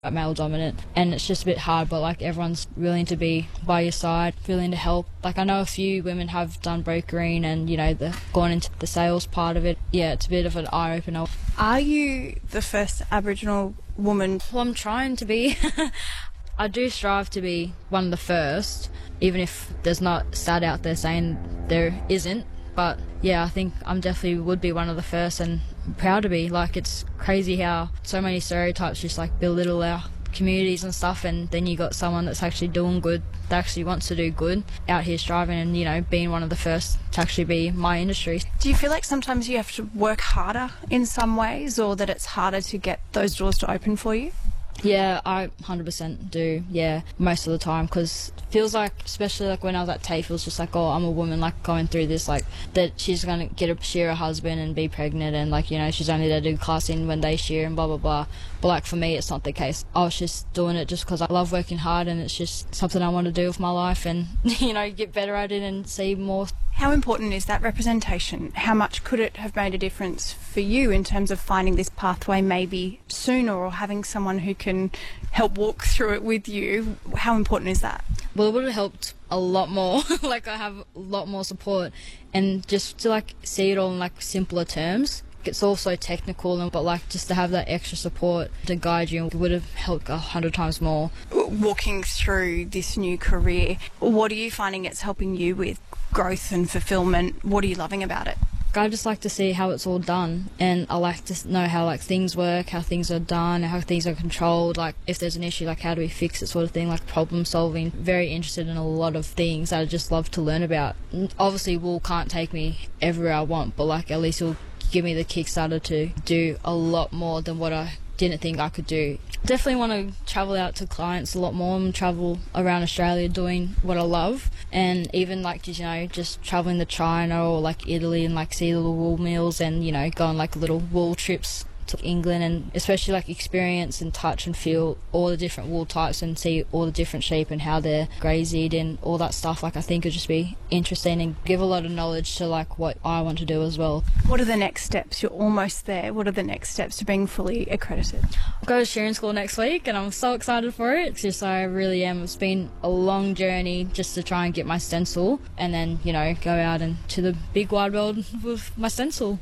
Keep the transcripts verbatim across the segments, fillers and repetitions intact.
male dominant, and it's just a bit hard, but like everyone's willing to be by your side, willing to help. Like I know a few women have done brokering and, you know, they've gone into the sales part of it. Yeah, it's a bit of an eye-opener. Are you the first Aboriginal woman? Well, I'm trying to be. I do strive to be one of the first, even if there's not stat out there saying there isn't. But yeah, I think I'm definitely would be one of the first, and I'm proud to be. Like, it's crazy how so many stereotypes just like belittle our communities and stuff, and then you got someone that's actually doing good, that actually wants to do good, out here striving and, you know, being one of the first to actually be my industry. Do you feel like sometimes you have to work harder in some ways, or that it's harder to get those doors to open for you? Yeah, I one hundred percent do, yeah, most of the time, because it feels like, especially like when I was at TAFE, it was just like, oh, I'm a woman, like, going through this, like, that she's going to get a shear a husband and be pregnant, and, like, you know, she's only there to do classing when they shear and blah, blah, blah. But, like, for me, it's not the case. I was just doing it just because I love working hard, and it's just something I want to do with my life and, you know, get better at it and see more. How important is that representation? How much could it have made a difference for you in terms of finding this pathway maybe sooner, or having someone who can help walk through it with you? How important is that? Well, it would have helped a lot more. Like, I have a lot more support, and just to like see it all in like simpler terms. It's all so technical, but like just to have that extra support to guide you would have helped a hundred times more. Walking through this new career, what are you finding it's helping you with? Growth and fulfillment. What are you loving about it? I just like to see how it's all done, and I like to know how like things work, how things are done, how things are controlled, like if there's an issue, like how do we fix it, sort of thing, like problem solving. Very interested in a lot of things that I just love to learn about. Obviously wool can't take me everywhere I want, but like at least it'll give me the Kickstarter to do a lot more than what I didn't think I could do. Definitely want to travel out to clients a lot more and travel around Australia doing what I love, and even like, you know, just traveling to China or like Italy and like see little wool mills, and, you know, go on like little wool trips to England, and especially like experience and touch and feel all the different wool types and see all the different sheep and how they're grazied and all that stuff. Like, I think it'd just be interesting and give a lot of knowledge to like what I want to do as well. What are the next steps? You're almost there. What are the next steps to being fully accredited? I'll go to shearing school next week, and I'm so excited for it. It's just, I really am. It's been a long journey just to try and get my stencil, and then, you know, go out into the big wide world with my stencil.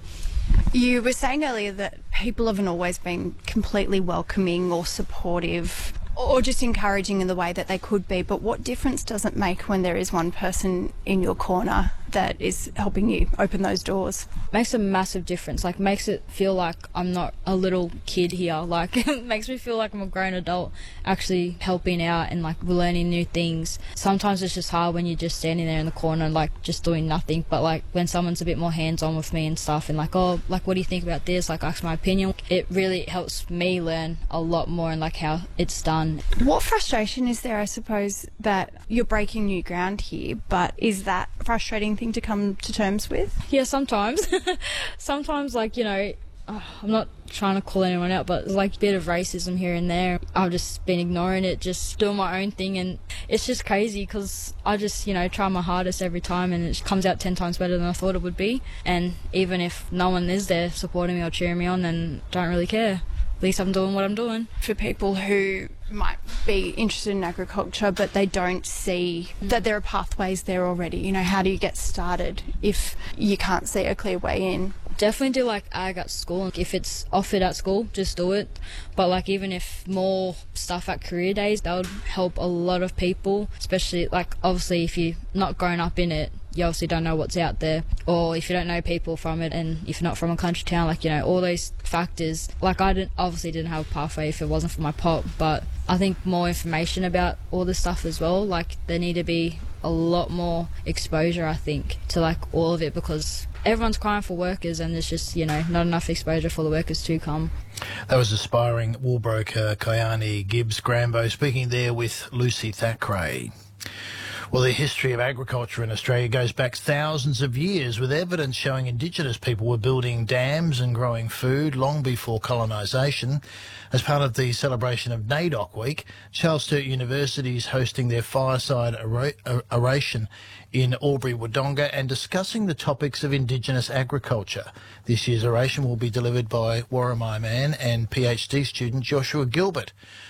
You were saying earlier that people haven't always been completely welcoming or supportive or just encouraging in the way that they could be, but what difference does it make when there is one person in your corner that is helping you open those doors? Makes a massive difference. Like, makes it feel like I'm not a little kid here. Like, it makes me feel like I'm a grown adult actually helping out and like learning new things. Sometimes it's just hard when you're just standing there in the corner and like just doing nothing, but like when someone's a bit more hands-on with me and stuff, and like, oh, like, what do you think about this, like ask my opinion, it really helps me learn a lot more and like how it's done. What frustration is there, I suppose, that you're breaking new ground here, but is that frustrating thing to come to terms with? Yeah, sometimes. Sometimes, like, you know, oh, I'm not trying to call anyone out, but there's like a bit of racism here and there. I've just been ignoring it, just doing my own thing, and it's just crazy because I just, you know, try my hardest every time, and it comes out ten times better than I thought it would be. And even if no one is there supporting me or cheering me on, then don't really care. At least I'm doing what I'm doing. For people who might be interested in agriculture but they don't see that there are pathways there already, you know, how do you get started if you can't see a clear way in? Definitely do like ag at school. If it's offered at school, just do it. But like, even if more stuff at career days, that would help a lot of people, especially like, obviously if you're not grown up in it, you obviously don't know what's out there, or if you don't know people from it, and if you're not from a country town, like, you know, all those factors. Like, I didn't obviously didn't have a pathway if it wasn't for my pop, but I think more information about all this stuff as well. Like, there need to be a lot more exposure, I think, to like all of it, because everyone's crying for workers, and there's just, you know, not enough exposure for the workers to come. That was aspiring wool broker Kyani Gibbs Grambo speaking there with Lucy Thackeray. Well, the history of agriculture in Australia goes back thousands of years, with evidence showing Indigenous people were building dams and growing food long before colonisation. As part of the celebration of NAIDOC Week, Charles Sturt University is hosting their fireside oration in Albury-Wodonga and discussing the topics of Indigenous agriculture. This year's oration will be delivered by Warramai man and PhD student Joshua Gilbert.